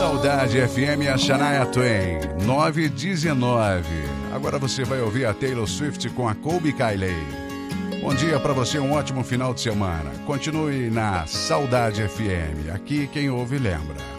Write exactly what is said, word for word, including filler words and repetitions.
Saudade F M e a Shania Twain, nove e dezenove. Agora você vai ouvir a Taylor Swift com a Colbie Caillat. Bom dia para você, um ótimo final de semana. Continue na Saudade F M. Aqui quem ouve lembra.